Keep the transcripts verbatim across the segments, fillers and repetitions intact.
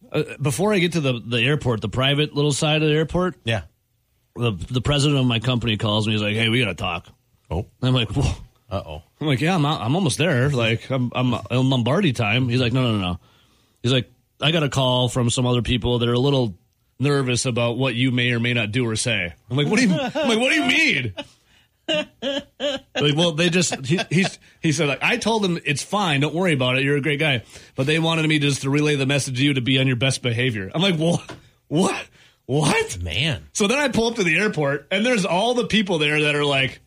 uh, before I get to the, the airport, the private little side of the airport, Yeah. the the president of my company calls me. He's like, "Hey, we got to talk." Oh. I'm like, "Whoa." Uh-oh. I'm like, "Yeah, I'm out, I'm almost there. Like, I'm I'm on Lombardi time." He's like, "No, no, no, no." He's like, "I got a call from some other people that are a little nervous about what you may or may not do or say." I'm like, "What do you?" I'm like, "What do you mean?" Like, well, they just he he's, he said like I told them it's fine, don't worry about it. You're a great guy, but they wanted me just to relay the message to you to be on your best behavior. I'm like, well, what, what, man? So then I pull up to the airport, and there's all the people there that are like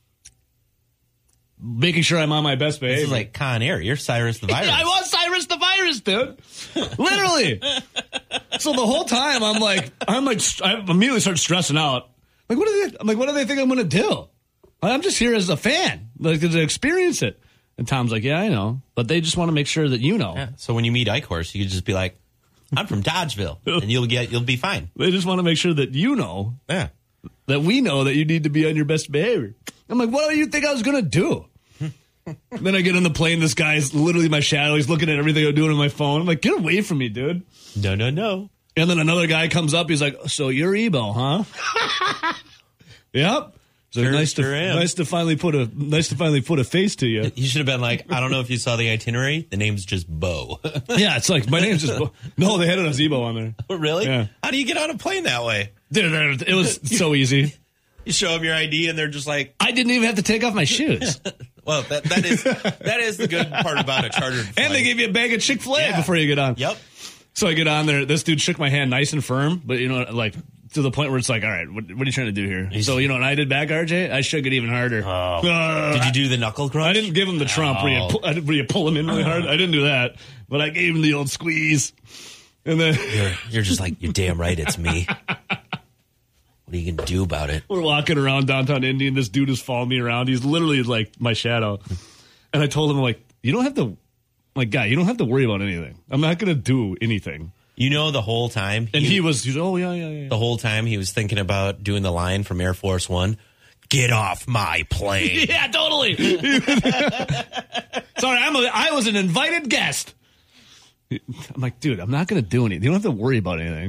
making sure I'm on my best behavior. This is like Con Air. You're Cyrus the Virus. Yeah, I was Cyrus the Virus, dude. Literally. So the whole time I'm like, I'm like, I immediately start stressing out. Like, what do they? I'm like, what do they think I'm going to do? I'm just here as a fan, like to experience it. And Tom's like, yeah, I know, but they just want to make sure that you know. Yeah. So when you meet Eichhorst, you could just be like, "I'm from Dodgeville," and you'll get you'll be fine. They just want to make sure that you know, yeah, that we know that you need to be on your best behavior. I'm like, what do you think I was going to do? Then I get on the plane. This guy's literally my shadow. He's looking at everything I'm doing on my phone. I'm like, get away from me, dude. No, no, no. And then another guy comes up. He's like, so you're Ebo, huh? Yep. So Sure, nice to sure am. nice to finally put a nice to finally put a face to you. You should have been like, I don't know if you saw the itinerary. The name's just Bo. Yeah, it's like my name's just Bo. No, they had it as Ebo on there. Oh, really? Yeah. How do you get on a plane that way? Dude, it was so easy. You show them your I D and they're just like, I didn't even have to take off my shoes. well, that that is that is the good part about a chartered flight. And they gave you a bag of Chick-fil-A Yeah. before you get on. Yep. So I get on there. This dude shook my hand nice and firm, but you know, like to the point where it's like, all right, what, what are you trying to do here? So you know, and I did back, R J. I shook it even harder. Oh. Uh, Did you do the knuckle crunch? I didn't give him the Trump where, you Oh. pull, I didn't- where you pull him in really hard. I didn't do that, but I gave him the old squeeze. And then You're, you're just like, you're damn right, it's me. What are you going to do about it? we're walking around downtown Indy, and this dude is following me around. He's literally like my shadow. And I told him, like, you don't have to, like, guy, you don't have to worry about anything. I'm not going to do anything. You know, the whole time. And he, he was, he's, oh, yeah, yeah, yeah. The whole time he was thinking about doing the line from Air Force One. Get off my plane. Yeah, totally. Sorry, I'm a, I was an invited guest. I'm like, dude, I'm not going to do anything. You don't have to worry about anything.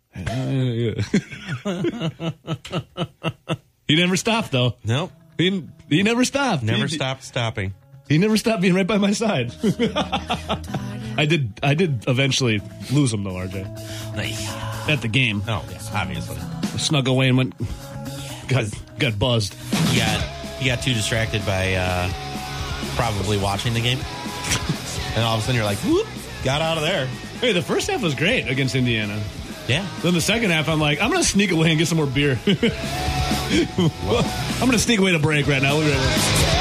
He never stopped, though. Nope. He, he never stopped. Never he, stopped stopping. He never stopped being right by my side. I did I did eventually lose him, though, R J. Nice. At the game. Oh, yeah, obviously. I snuck away and went, got, got buzzed. He got, he got too distracted by uh, probably watching the game. And all of a sudden you're like, whoop, got out of there. Hey, the first half was great against Indiana. Yeah. Then the second half, I'm like, I'm going to sneak away and get some more beer. I'm going to sneak away to break right now. We'll be right back.